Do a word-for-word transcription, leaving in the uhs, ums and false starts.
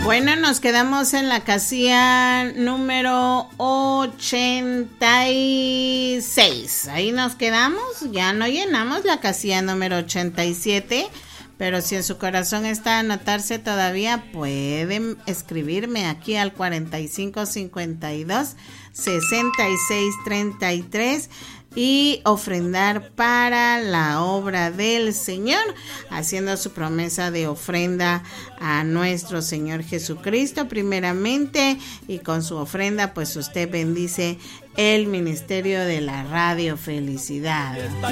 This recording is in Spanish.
Bueno, nos quedamos en la casilla número ochenta y seis. Ahí nos quedamos, ya no llenamos la casilla número ochenta y siete. Pero si en su corazón está a anotarse todavía, pueden escribirme aquí al cuarenta y cinco cincuenta y dos sesenta y seis treinta y tres y ofrendar para la obra del Señor, haciendo su promesa de ofrenda a nuestro Señor Jesucristo primeramente, y con su ofrenda pues usted bendice el ministerio de la Radio Felicidad.